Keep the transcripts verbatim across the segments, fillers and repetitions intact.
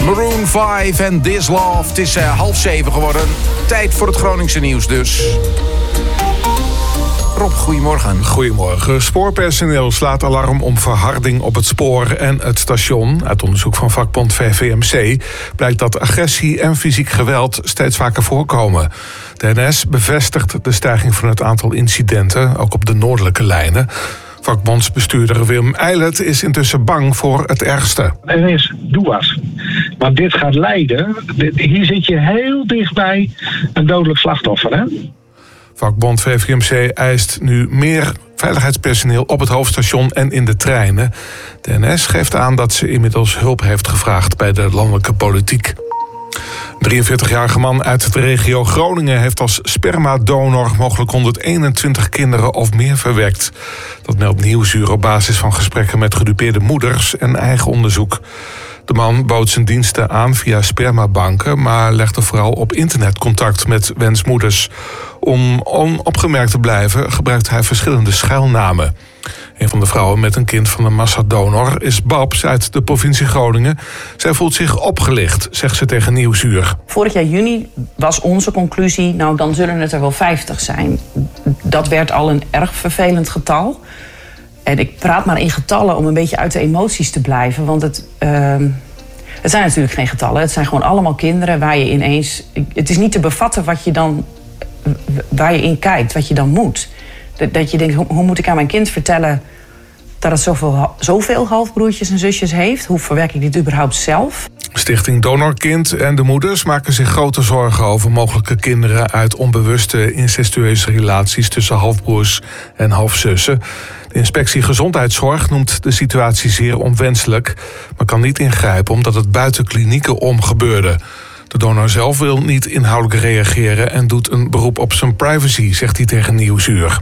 Maroon vijf en This Love. Het is uh, half zeven geworden. Tijd voor het Groningse nieuws dus. Rob, goedemorgen. Goedemorgen. Spoorpersoneel slaat alarm om verharding op het spoor en het station. Uit onderzoek van vakbond V V M C blijkt dat agressie en fysiek geweld steeds vaker voorkomen. De N S bevestigt de stijging van het aantal incidenten, ook op de noordelijke lijnen. Vakbondsbestuurder Wim Eilert is intussen bang voor het ergste. Er is doewas. Want dit gaat leiden. Hier zit je heel dichtbij een dodelijk slachtoffer, hè? Vakbond V V M C eist nu meer veiligheidspersoneel op het hoofdstation en in de treinen. De N S geeft aan dat ze inmiddels hulp heeft gevraagd bij de landelijke politiek. Een drieënveertigjarige man uit de regio Groningen heeft als spermadonor mogelijk honderdeenentwintig kinderen of meer verwekt. Dat meldt Nieuwsuur op basis van gesprekken met gedupeerde moeders en eigen onderzoek. De man bood zijn diensten aan via spermabanken, maar legde vooral op internet contact met wensmoeders. Om onopgemerkt te blijven gebruikt hij verschillende schuilnamen. Een van de vrouwen met een kind van een massadonor is Babs uit de provincie Groningen. Zij voelt zich opgelicht, zegt ze tegen Nieuwsuur. Vorig jaar juni was onze conclusie, nou dan zullen het er wel vijftig zijn. Dat werd al een erg vervelend getal. En ik praat maar in getallen om een beetje uit de emoties te blijven. Want het, uh, het zijn natuurlijk geen getallen. Het zijn gewoon allemaal kinderen waar je ineens... Het is niet te bevatten wat je dan, waar je in kijkt, wat je dan moet. Dat, dat je denkt, hoe, hoe moet ik aan mijn kind vertellen dat het zoveel, zoveel halfbroertjes en zusjes heeft? Hoe verwerk ik dit überhaupt zelf? Stichting Donorkind en de moeders maken zich grote zorgen over mogelijke kinderen uit onbewuste incestueuze relaties tussen halfbroers en halfzussen. De inspectie Gezondheidszorg noemt de situatie zeer onwenselijk, maar kan niet ingrijpen omdat het buiten klinieken om gebeurde. De donor zelf wil niet inhoudelijk reageren en doet een beroep op zijn privacy, zegt hij tegen Nieuwsuur.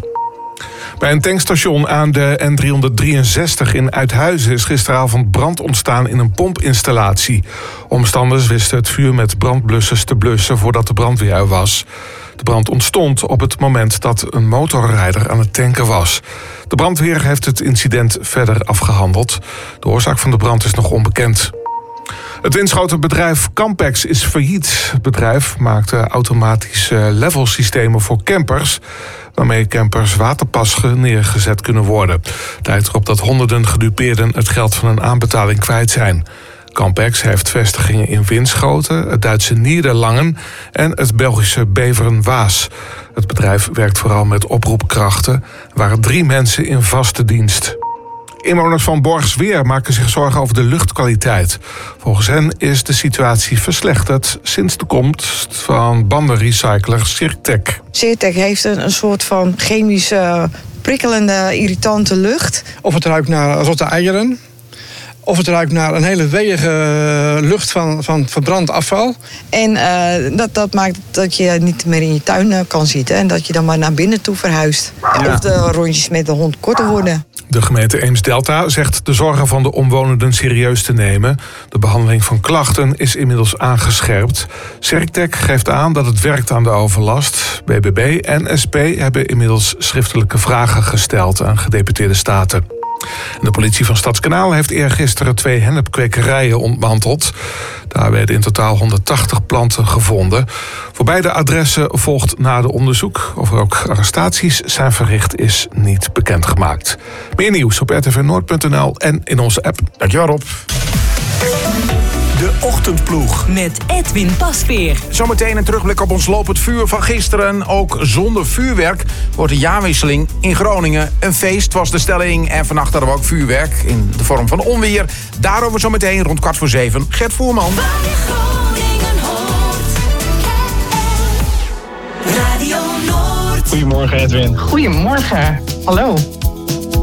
Bij een tankstation aan de N driehonderddrieënzestig in Uithuizen is gisteravond brand ontstaan in een pompinstallatie. Omstanders wisten het vuur met brandblussers te blussen voordat de brandweer er was. De brand ontstond op het moment dat een motorrijder aan het tanken was. De brandweer heeft het incident verder afgehandeld. De oorzaak van de brand is nog onbekend. Het windschotenbedrijf Campex is failliet. Het bedrijf maakte automatische levelsystemen voor campers, waarmee campers waterpas neergezet kunnen worden. Het lijkt erop dat honderden gedupeerden het geld van een aanbetaling kwijt zijn. Campex heeft vestigingen in Winschoten, het Duitse Niederlangen en het Belgische Beveren-Waas. Het bedrijf werkt vooral met oproepkrachten. Er waren drie mensen in vaste dienst. Inwoners van Borgsweer maken zich zorgen over de luchtkwaliteit. Volgens hen is de situatie verslechterd sinds de komst van bandenrecycler Cirtec. Cirtec heeft een, een soort van chemische, prikkelende, irritante lucht. Of het ruikt naar rotte eieren. Of het ruikt naar een hele weeige lucht van, van verbrand afval. En uh, dat, dat maakt dat je niet meer in je tuin uh, kan zitten. En dat je dan maar naar binnen toe verhuist. Ja. Of de rondjes met de hond korter worden. De gemeente Eems-Delta zegt de zorgen van de omwonenden serieus te nemen. De behandeling van klachten is inmiddels aangescherpt. Cirtec geeft aan dat het werkt aan de overlast. B B B en S P hebben inmiddels schriftelijke vragen gesteld aan gedeputeerde staten. De politie van Stadskanaal heeft eergisteren twee hennepkwekerijen ontmanteld. Daar werden in totaal honderdtachtig planten gevonden. Voor beide adressen volgt na de onderzoek. Of er ook arrestaties zijn verricht is niet bekendgemaakt. Meer nieuws op r t v noord punt n l en in onze app. Dankjewel Rob. De Ochtendploeg. Met Edwin Pasveer. Zometeen een terugblik op ons lopend vuur van gisteren. Ook zonder vuurwerk wordt de jaarwisseling in Groningen een feest, was de stelling. En vannacht hadden we ook vuurwerk in de vorm van onweer. Daarover zometeen rond kwart voor zeven. Gert Voerman. Radio Noord. Goedemorgen Edwin. Goedemorgen. Hallo.